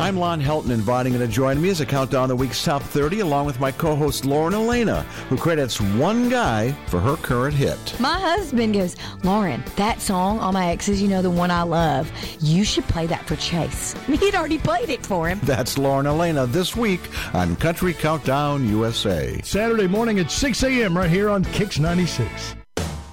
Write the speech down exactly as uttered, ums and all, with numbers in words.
I'm Lon Helton, inviting you to join me as I count down the week's top thirty, along with my co-host Lauren Elena, who credits one guy for her current hit. My husband goes, Lauren, that song, All My Exes, you know, the one I love, you should play that for Chase. He'd already played it for him. That's Lauren Elena this week on Country Countdown U S A. Saturday morning at six a.m. right here on Kix ninety-six.